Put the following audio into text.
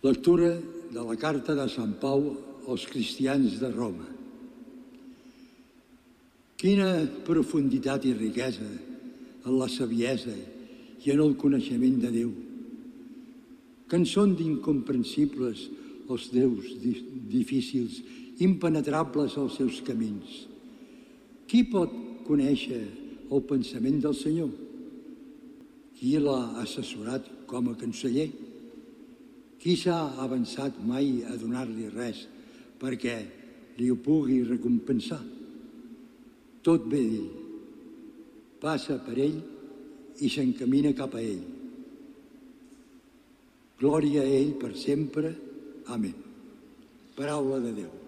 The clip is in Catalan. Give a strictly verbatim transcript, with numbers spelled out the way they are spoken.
Lectura de la carta de Sant Pau als cristians de Roma. Quina profunditat i riquesa en la saviesa i en el coneixement de Déu, que en són d'incomprensibles els déus difícils, impenetrables als seus camins. Qui pot conèixer el pensament del Senyor? Qui l'ha assessorat com a canceller? Qui s'ha avançat mai a donar-li res perquè li ho pugui recompensar? Tot ve d'ell, passa per ell i s'encamina cap a ell. Glòria a ell per sempre. Amén. Paraula de Déu.